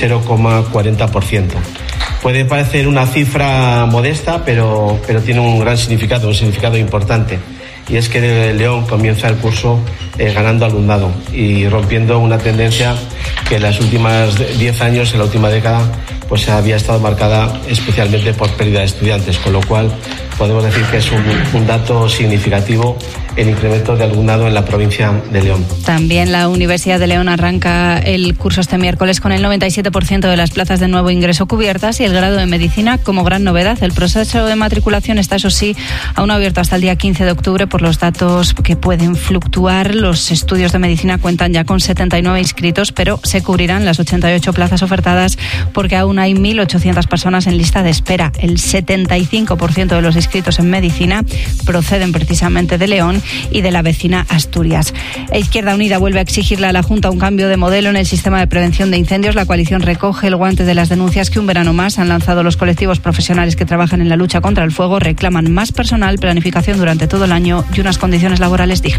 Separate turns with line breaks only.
0,40%. Puede parecer una cifra modesta, pero tiene un significado importante. Y es que León comienza el curso ganando alumnado y rompiendo una tendencia que en las últimas 10 años, en la última década, pues había estado marcada especialmente por pérdida de estudiantes, con lo cual podemos decir que es un dato significativo el incremento de alumnado en la provincia de León.
También la Universidad de León arranca el curso este miércoles con el 97% de las plazas de nuevo ingreso cubiertas y el grado de medicina como gran novedad. El proceso de matriculación está, eso sí, aún abierto hasta el día 15 de octubre por los datos que pueden fluctuar. Los estudios de medicina cuentan ya con 79 inscritos, pero se cubrirán las 88 plazas ofertadas porque aún hay 1.800 personas en lista de espera. El 75% de los inscritos en medicina proceden precisamente de León y de la vecina Asturias. Izquierda Unida vuelve a exigirle a la Junta un cambio de modelo en el sistema de prevención de incendios. La coalición recoge el guante de las denuncias que un verano más han lanzado los colectivos profesionales que trabajan en la lucha contra el fuego. Reclaman más personal, planificación durante todo el año y unas condiciones laborales dignas.